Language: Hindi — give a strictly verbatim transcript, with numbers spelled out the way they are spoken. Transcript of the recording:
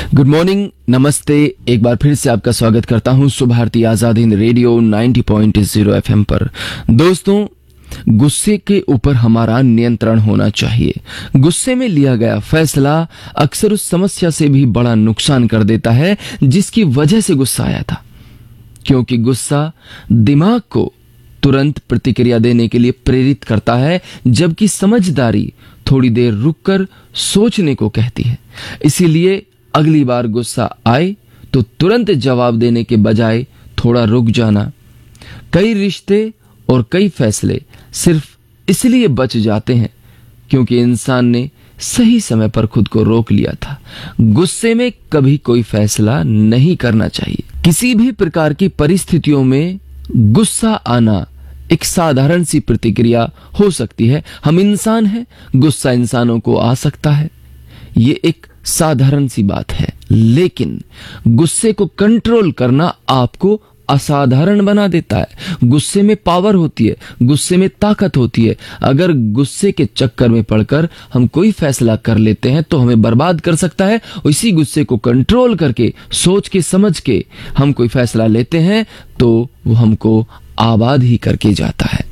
गुड मॉर्निंग, नमस्ते। एक बार फिर से आपका स्वागत करता हूं सुभारती आजाद हिंद रेडियो नब्बे पॉइंट ज़ीरो एफएम पर। दोस्तों, गुस्से के ऊपर हमारा नियंत्रण होना चाहिए। गुस्से में लिया गया फैसला अक्सर उस समस्या से भी बड़ा नुकसान कर देता है जिसकी वजह से गुस्सा आया था, क्योंकि गुस्सा दिमाग को तुरंत प्रतिक्रिया देने के लिए प्रेरित करता है, जबकि समझदारी थोड़ी देर रुककर सोचने को कहती है। इसीलिए अगली बार गुस्सा आए तो तुरंत जवाब देने के बजाय थोड़ा रुक जाना। कई रिश्ते और कई फैसले सिर्फ इसलिए बच जाते हैं क्योंकि इंसान ने सही समय पर खुद को रोक लिया था। गुस्से में कभी कोई फैसला नहीं करना चाहिए। किसी भी प्रकार की परिस्थितियों में गुस्सा आना एक साधारण सी प्रतिक्रिया हो सकती है। हम इंसान हैं, गुस्सा इंसानों को आ सकता है, ये एक साधारण सी बात है। लेकिन गुस्से को कंट्रोल करना आपको असाधारण बना देता है। गुस्से में पावर होती है, गुस्से में ताकत होती है। अगर गुस्से के चक्कर में पड़कर हम कोई फैसला कर लेते हैं तो हमें बर्बाद कर सकता है। इसी गुस्से को कंट्रोल करके, सोच के समझ के हम कोई फैसला लेते हैं तो वो हमको आबाद ही करके जाता है।